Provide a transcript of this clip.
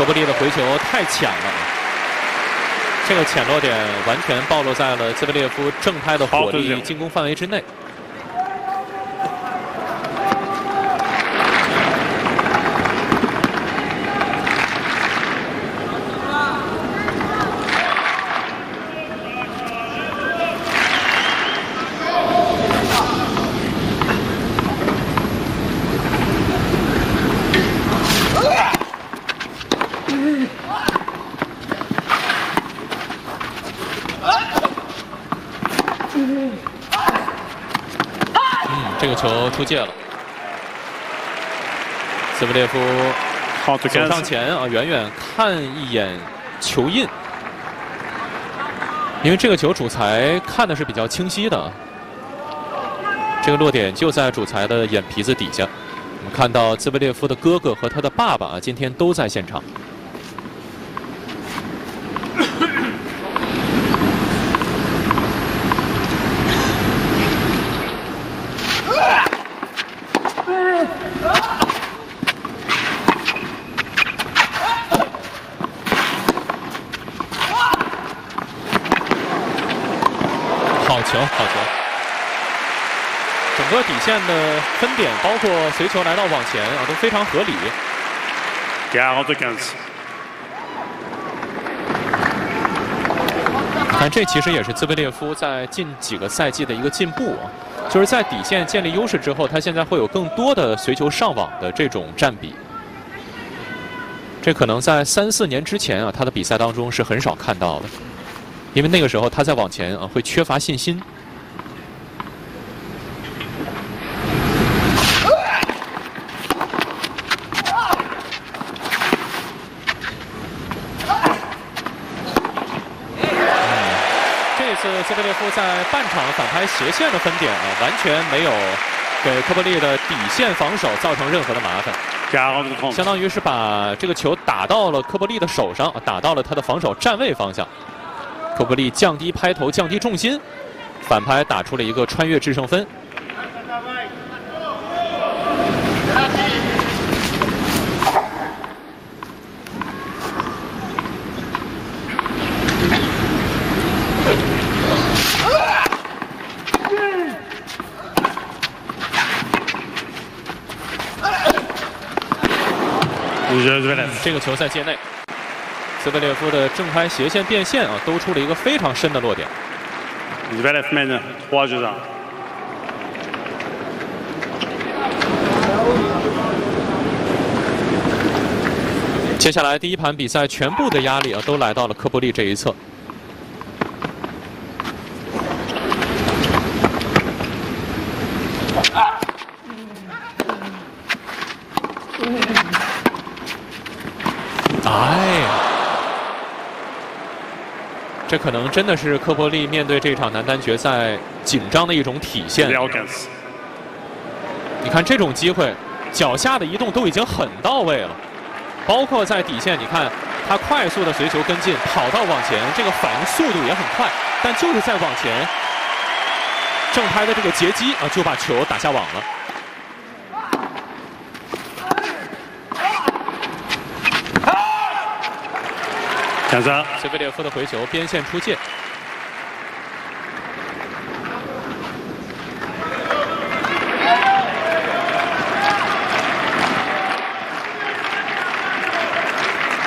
布利的回球太浅了，这个浅落点完全暴露在了兹维列夫正拍的火力进攻范围之内。这个球出界了，兹维列夫走上前啊，远远看一眼球印，因为这个球主裁看的是比较清晰的，这个落点就在主裁的眼皮子底下。我们看到兹维列夫的哥哥和他的爸爸今天都在现场。好球，好球！整个底线的分点，包括随球来到网前啊，都非常合理。但这其实也是兹维列夫在近几个赛季的一个进步啊，就是在底线建立优势之后，他现在会有更多的随球上网的这种占比。这可能在3、4年之前啊，他的比赛当中是很少看到的。因为那个时候他在网前啊会缺乏信心。这次兹维列夫在半场反拍斜线的分点啊，完全没有给科波利的底线防守造成任何的麻烦。相当于是把这个球打到了科波利的手上，打到了他的防守站位方向。科波利降低拍头，降低重心，反拍打出了一个穿越制胜分。这个球在界内。兹维列夫的正拍斜线变线啊，兜出了一个非常深的落点。接下来第一盘比赛全部的压力啊，都来到了科波利这一侧。这可能真的是科波利面对这场男单决赛紧张的一种体现。你看这种机会，脚下的移动都已经很到位了，包括在底线，你看他快速的随球跟进，跑到网前，这个反应速度也很快，但就是在网前正拍的这个截击啊，就把球打下网了。兹维列夫的回球边线出界。